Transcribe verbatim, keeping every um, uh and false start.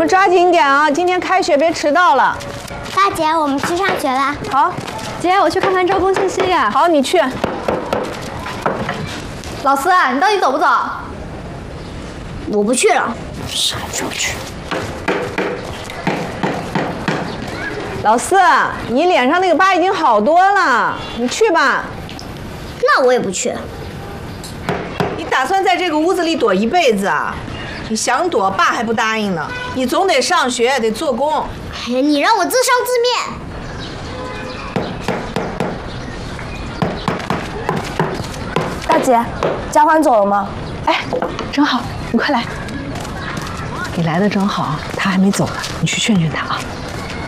抓紧点啊！今天开学别迟到了。 大姐，我们去上学了。 好， 姐，我去看看招工信息呀。 好，你去。 老师啊，你到底走不走？ 我不去了。 啥时候去？老四，你脸上那个疤已经好多了，你去吧。 那我也不去。 你打算在这个屋子里躲一辈子啊？你想躲，爸还不答应呢。你总得上学，得做工。 哎呀，你让我自生自灭。 大姐，嘉欢走了吗？ 哎，正好，你快来。你来的正好，他还没走呢，你去劝劝他啊。